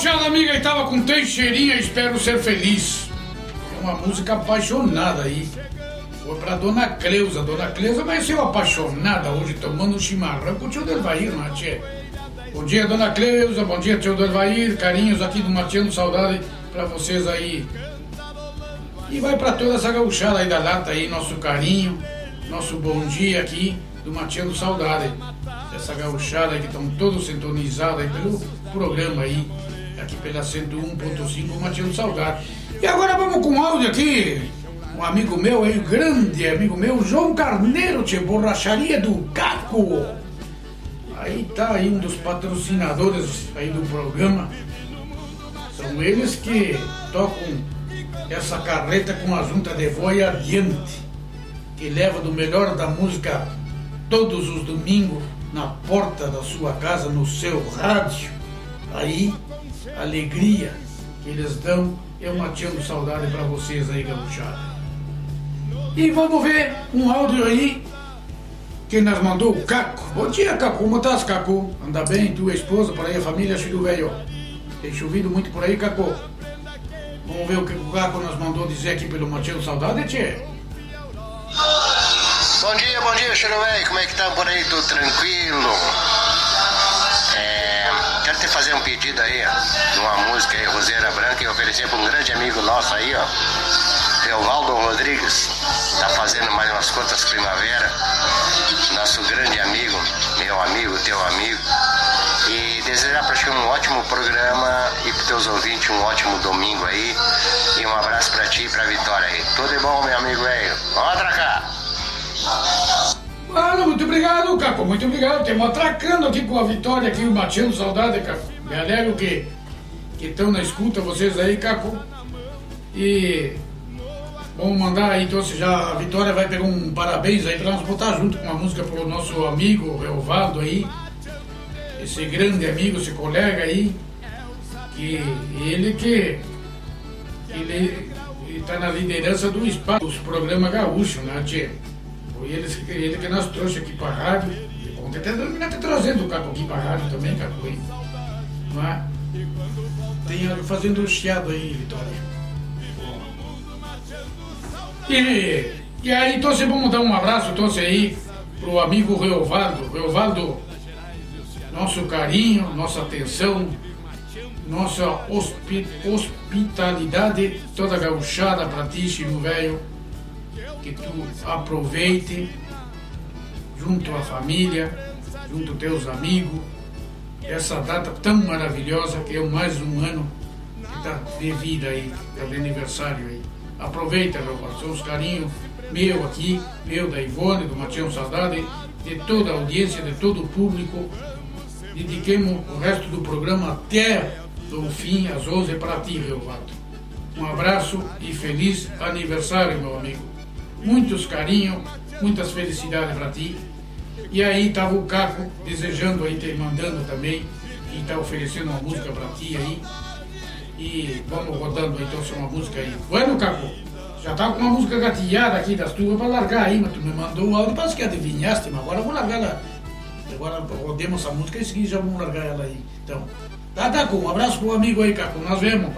gauchada amiga, e tava com Teixeirinha, espero ser feliz. É uma música apaixonada aí. Foi pra Dona Cleusa. Dona Cleusa vai ser apaixonada hoje tomando chimarrão com o tio Delvair, não é, tchê? Bom dia, Dona Cleusa. Bom dia, tio Delvair. Carinhos aqui do Mateando Saudade pra vocês aí. E vai pra toda essa gauchada aí da lata aí, nosso carinho, nosso bom dia aqui do Mateando Saudade. Essa gauchada aí que estão todos sintonizados aí pelo programa aí, aqui pela 101.5 Mateando Saudade. E agora vamos com áudio aqui. Um amigo meu aí, grande amigo meu, João Carneiro, tchê, Borracharia do Caco. Aí tá aí um dos patrocinadores aí do programa. São eles que tocam essa carreta com a junta de voz adiante, que leva do melhor da música todos os domingos na porta da sua casa, no seu rádio. Aí, a alegria que eles dão, eu Mateando Saudade pra vocês aí, gauchada. E vamos ver um áudio aí que nos mandou o Caco. Bom dia, Caco. Como estás, Caco? Anda bem, tua esposa, por aí, a família, filho velho? Tem chovido muito por aí, Caco? Vamos ver o que o Caco nos mandou dizer aqui pelo Mateando Saudade, tchê. Bom dia, filho velho. Como é que tá por aí? Tudo tranquilo? Quero te fazer um pedido aí, ó, de uma música aí, Roseira Branca, e oferecer para um grande amigo nosso aí, ó, Teovaldo Rodrigues. Tá fazendo mais umas contas primavera. Nosso grande amigo, meu amigo, teu amigo. E desejar para ti um ótimo programa e para teus ouvintes um ótimo domingo aí. E um abraço para ti e pra Vitória aí. Tudo de bom, meu amigo velho. Vamos atracar! Mano, muito obrigado, Caco, muito obrigado. Estamos atracando aqui com a Vitória, aqui o Mateando Saudade, Caco. Me alegro que estão na escuta, vocês aí, Caco. E vamos mandar aí, então, se já a Vitória vai pegar um parabéns aí pra nós botar junto com uma música pro nosso amigo Eovaldo aí. Esse grande amigo, esse colega aí, que ele tá na liderança do espaço, dos programas gaúchos, né, tchê? Foi ele que nós trouxe aqui pra rádio. Vamos até terminar trazendo o Caco aqui pra rádio também, Caco, aí. Não é? Tem fazendo o chiado aí, Vitória. E aí, então, vamos dar um abraço, então, aí, pro amigo Reovaldo. Reovaldo, nosso carinho, nossa atenção, nossa hospitalidade toda gauchada pra ti, filho velho. Que tu aproveite junto à família, junto aos teus amigos, essa data tão maravilhosa que é mais um ano que está de vida aí, é o aniversário aí. Aproveita, meu pai, são os carinhos meu aqui, meu da Ivone, do Mateando Saudade, de toda a audiência, de todo o público. Dediquemos o resto do programa até o fim, às 11 para ti, Reovaldo. Um abraço e feliz aniversário, meu amigo. Muitos carinhos, muitas felicidades para ti. E aí estava o Caco desejando aí, te mandando também, e está oferecendo uma música para ti aí. E vamos rodando então uma música aí. Bueno, Caco, já estava com uma música gatilhada aqui das tuas para largar aí, mas tu me mandou o áudio, parece que adivinhaste, mas agora eu vou largar ela. Agora rodemos essa música e em seguida já vamos largar ela aí. Então, tá, Caco, um abraço pro amigo aí, Caco, nós vemos.